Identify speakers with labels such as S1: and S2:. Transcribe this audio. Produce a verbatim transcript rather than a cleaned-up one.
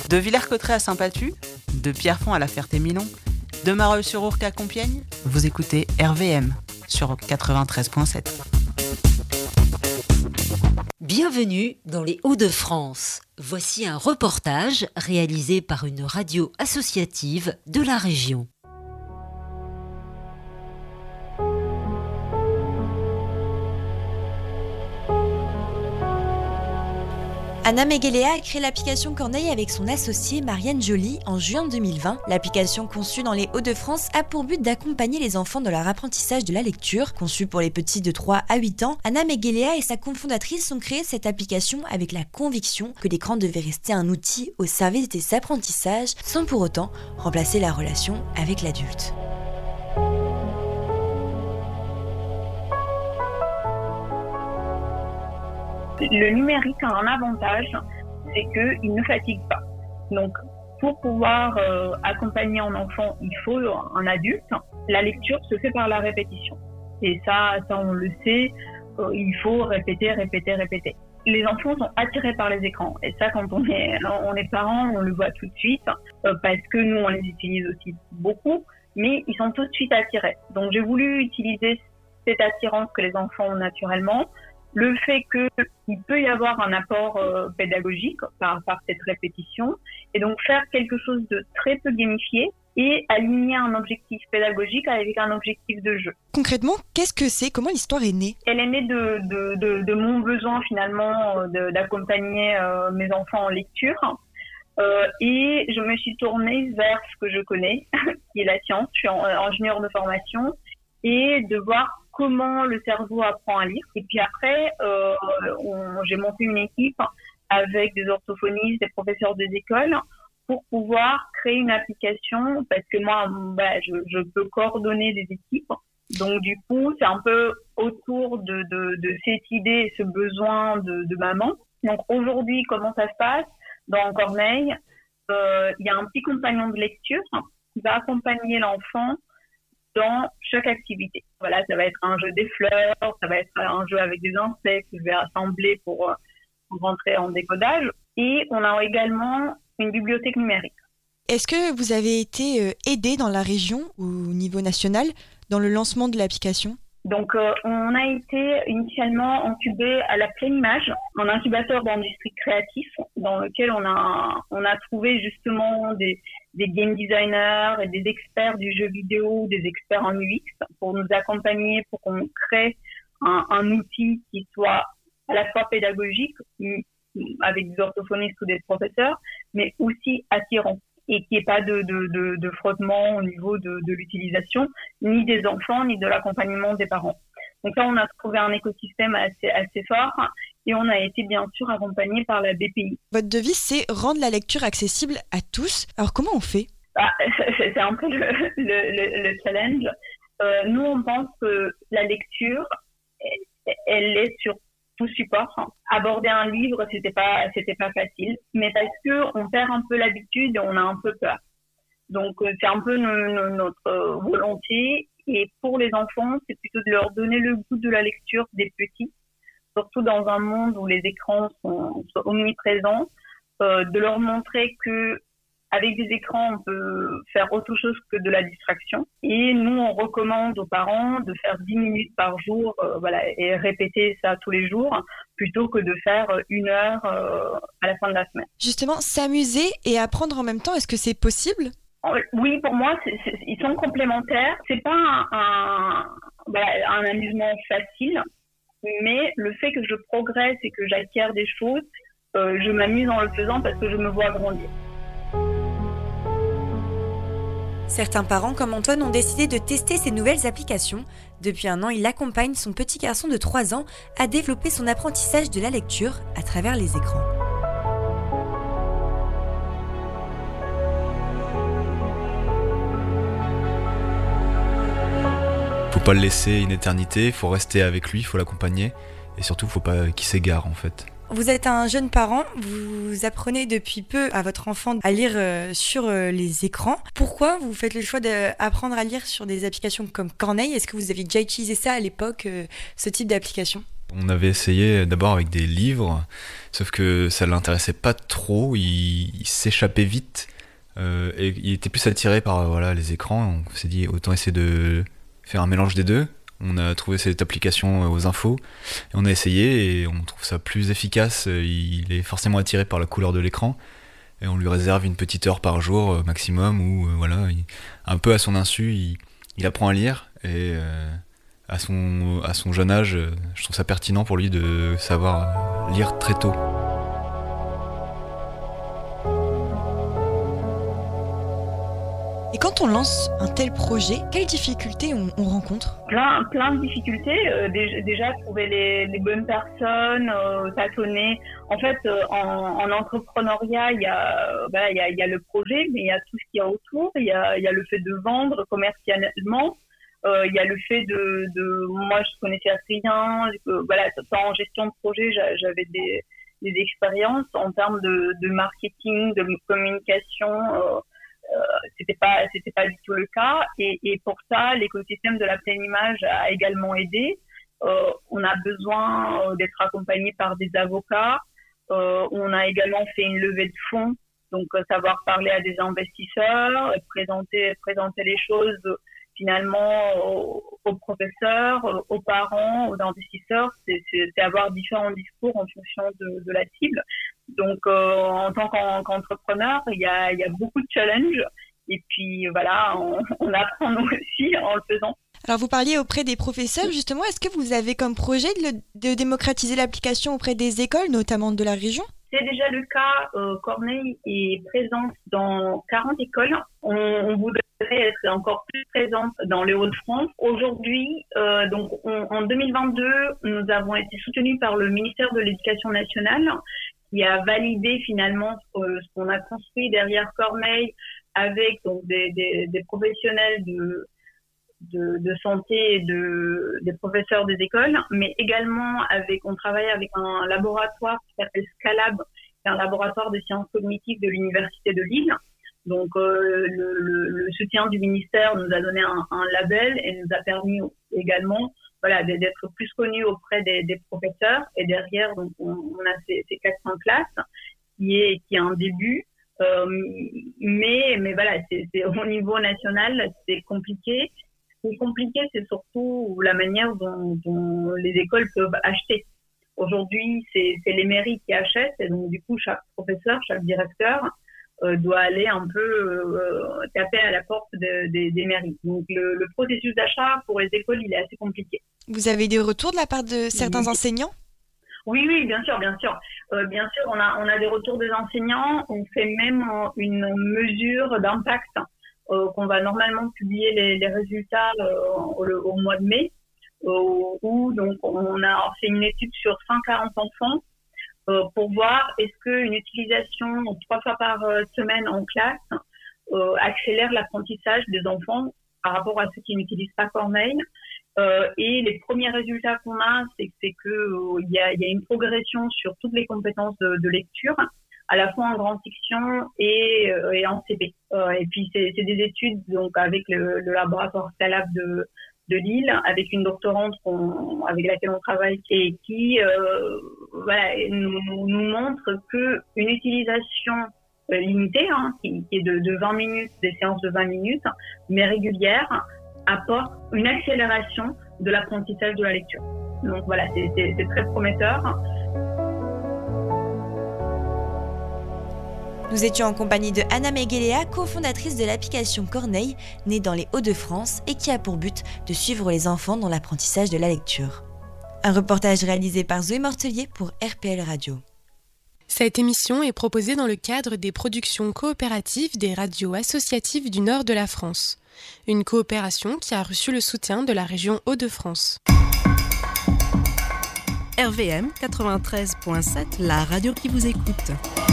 S1: De Villers-Cotterêts à Saint-Pathu, de Pierrefonds à La Ferté-Milon, de Marolles-sur-Ourcq à Compiègne, vous écoutez R V M sur quatre-vingt-treize virgule sept.
S2: Bienvenue dans les Hauts-de-France. Voici un reportage réalisé par une radio associative de la région.
S3: Anna Megueléa a créé l'application Corneille avec son associée Marianne Joly en juin deux mille vingt. L'application conçue dans les Hauts-de-France a pour but d'accompagner les enfants dans leur apprentissage de la lecture. Conçue pour les petits de trois à huit ans, Anna Megueléa et sa cofondatrice ont créé cette application avec la conviction que l'écran devait rester un outil au service des apprentissages sans pour autant remplacer la relation avec l'adulte.
S4: Le numérique a un avantage, c'est qu'il ne fatigue pas. Donc, pour pouvoir euh, accompagner un enfant, il faut un adulte. La lecture se fait par la répétition. Et ça, ça on le sait, euh, il faut répéter, répéter, répéter. Les enfants sont attirés par les écrans. Et ça, quand on est, on est parent, on le voit tout de suite, euh, parce que nous, on les utilise aussi beaucoup, mais ils sont tout de suite attirés. Donc, j'ai voulu utiliser cette attirance que les enfants ont naturellement, le fait qu'il peut y avoir un apport euh, pédagogique par, par cette répétition, et donc faire quelque chose de très peu gamifié et aligner un objectif pédagogique avec un objectif de jeu.
S3: Concrètement, qu'est-ce que c'est ? Comment l'histoire est née ?
S4: Elle est née de, de, de, de mon besoin finalement de, d'accompagner euh, mes enfants en lecture. Euh, et je me suis tournée vers ce que je connais, qui est la science. Je suis en, ingénieure de formation, et de voir comment le cerveau apprend à lire. Et puis après, euh, on, j'ai monté une équipe avec des orthophonistes, des professeurs des écoles, pour pouvoir créer une application, parce que moi, bah, je, je peux coordonner des équipes. Donc du coup, c'est un peu autour de, de, de cette idée et ce besoin de, de maman. Donc aujourd'hui, comment ça se passe ? Dans Corneille, euh, il y a un petit compagnon de lecture qui va accompagner l'enfant dans chaque activité. Voilà, ça va être un jeu des fleurs, ça va être un jeu avec des insectes que je vais assembler pour, pour rentrer en décodage. Et on a également une bibliothèque numérique.
S3: Est-ce que vous avez été aidé dans la région ou au niveau national dans le lancement de l'application ?
S4: Donc, euh, on a été initialement incubé à la Pleine Image, un incubateur d'industrie créatif dans lequel on a, on a trouvé justement des, des game designers et des experts du jeu vidéo, des experts en U X pour nous accompagner, pour qu'on crée un, un outil qui soit à la fois pédagogique, avec des orthophonistes ou des professeurs, mais aussi attirant, et qu'il n'y ait pas de, de, de, de frottement au niveau de, de l'utilisation, ni des enfants, ni de l'accompagnement des parents. Donc là, on a trouvé un écosystème assez, assez fort, et on a été bien sûr accompagné par la B P I.
S3: Votre devise, c'est rendre la lecture accessible à tous. Alors comment on fait ?
S4: Bah, c'est, c'est un peu le, le, le, le challenge. Euh, nous, on pense que la lecture, elle, elle est sur tout support. Aborder un livre, c'était pas, c'était pas facile, mais parce que on perd un peu l'habitude et on a un peu peur. Donc, c'est un peu no, no, notre volonté. Et pour les enfants, c'est plutôt de leur donner le goût de la lecture des petits, surtout dans un monde où les écrans sont, sont omniprésents, euh, de leur montrer que avec des écrans, on peut faire autre chose que de la distraction. Et nous, on recommande aux parents de faire dix minutes par jour, euh, voilà, et répéter ça tous les jours, plutôt que de faire une heure euh, à la fin de la semaine.
S3: Justement, s'amuser et apprendre en même temps, est-ce que c'est possible ?
S4: Oui, pour moi, c'est, c'est, ils sont complémentaires. C'est pas un, un, voilà, un amusement facile, mais le fait que je progresse et que j'acquiert des choses, euh, je m'amuse en le faisant parce que je me vois grandir.
S3: Certains parents comme Antoine ont décidé de tester ces nouvelles applications. Depuis un an, il accompagne son petit garçon de trois ans à développer son apprentissage de la lecture à travers les écrans.
S5: Faut pas le laisser une éternité, faut rester avec lui, faut l'accompagner et surtout faut pas qu'il s'égare en fait.
S3: Vous êtes un jeune parent, vous apprenez depuis peu à votre enfant à lire sur les écrans. Pourquoi vous faites le choix d'apprendre à lire sur des applications comme Corneille ? Est-ce que vous aviez déjà utilisé ça à l'époque, ce type d'application ?
S5: On avait essayé d'abord avec des livres, sauf que ça l'intéressait pas trop, il, il s'échappait vite euh, et il était plus attiré par voilà, les écrans. On s'est dit autant essayer de faire un mélange des deux. On a trouvé cette application aux infos et on a essayé et on trouve ça plus efficace. Il est forcément attiré par la couleur de l'écran et on lui réserve une petite heure par jour maximum où voilà, il, un peu à son insu, il, il apprend à lire et euh, à son, à son jeune âge, je trouve ça pertinent pour lui de savoir lire très tôt.
S3: Et quand on lance un tel projet, quelles difficultés on, on rencontre ?
S4: Plein, plein de difficultés. Euh, déjà, déjà, trouver les, les bonnes personnes, euh, tâtonner. En fait, euh, en, en entrepreneuriat, il y a, euh, voilà, il y a, il y a le projet, mais il y a tout ce qu'il y a autour. Il y a, il y a le fait de vendre commercialement. Euh, il y a le fait de, de moi, je connaissais rien. Euh, voilà, en gestion de projet, j'avais des, des expériences en termes de, de marketing, de communication. Euh, Euh, c'était pas c'était pas du tout le cas et, et pour ça l'écosystème de la pleine image a également aidé. Euh, on a besoin euh, d'être accompagné par des avocats. Euh, on a également fait une levée de fonds, donc euh, savoir parler à des investisseurs, présenter présenter les choses euh, finalement aux, aux professeurs, aux parents, aux investisseurs. C'est, c'est, c'est avoir différents discours en fonction de, de la cible. Donc, euh, en tant qu'en, qu'entrepreneur, il y a, il y a beaucoup de challenges. Et puis, voilà, on, on apprend nous aussi en le faisant.
S3: Alors, vous parliez auprès des professeurs, justement. Est-ce que vous avez comme projet de, le, de démocratiser l'application auprès des écoles, notamment de la région ?
S4: C'est déjà le cas. Euh, Corneille est présente dans quarante écoles. On, on voudrait être encore plus présente dans les Hauts-de-France. Aujourd'hui, euh, donc on, en deux mille vingt-deux, nous avons été soutenus par le ministère de l'Éducation nationale qui a validé finalement euh, ce qu'on a construit derrière Corneille avec donc des, des, des professionnels de De, de santé et de, des professeurs des écoles, mais également avec, on travaille avec un laboratoire qui s'appelle Scalab, c'est un laboratoire de sciences cognitives de l'Université de Lille. Donc, euh, le, le, le soutien du ministère nous a donné un, un label et nous a permis également, voilà, d'être plus connus auprès des, des professeurs. Et derrière, donc, on, on a ces, ces quatre cents classes qui est, qui est un début. Euh, mais, mais voilà, c'est, c'est, au niveau national, c'est compliqué. Ce qui est compliqué, c'est surtout la manière dont, dont les écoles peuvent acheter. Aujourd'hui, c'est, c'est les mairies qui achètent et donc du coup, chaque professeur, chaque directeur euh, doit aller un peu euh, taper à la porte de, de, des mairies. Donc le, le processus d'achat pour les écoles, il est assez compliqué.
S3: Vous avez des retours de la part de certains oui. enseignants ?
S4: Oui, oui, bien sûr, bien sûr. Euh, bien sûr, on a, on a des retours des enseignants. On fait même une mesure d'impact. Euh, qu'on va normalement publier les, les résultats euh, au, au mois de mai, euh, où donc on a fait une étude sur cent quarante enfants euh, pour voir est-ce qu'une utilisation trois fois par semaine en classe euh, accélère l'apprentissage des enfants par rapport à ceux qui n'utilisent pas Corneille. Euh, et les premiers résultats qu'on a, c'est, c'est que euh, il y a, y a une progression sur toutes les compétences de, de lecture, à la fois en grande fiction et, euh, et en C P. Euh, et puis c'est, c'est des études donc avec le, le laboratoire Scalab de, de Lille, avec une doctorante qu'on, avec laquelle on travaille et qui euh, voilà, nous, nous montre que une utilisation euh, limitée, hein, qui, qui est de, de vingt minutes, des séances de vingt minutes, mais régulière, apporte une accélération de l'apprentissage de la lecture. Donc voilà, c'est, c'est, c'est très prometteur.
S3: Nous étions en compagnie de Anna Megueléa, cofondatrice de l'application Corneille, née dans les Hauts-de-France et qui a pour but de suivre les enfants dans l'apprentissage de la lecture. Un reportage réalisé par Zoé Mortelier pour R P L Radio.
S6: Cette émission est proposée dans le cadre des productions coopératives des radios associatives du nord de la France. Une coopération qui a reçu le soutien de la région Hauts-de-France.
S7: R V M quatre-vingt-treize virgule sept, la radio qui vous écoute.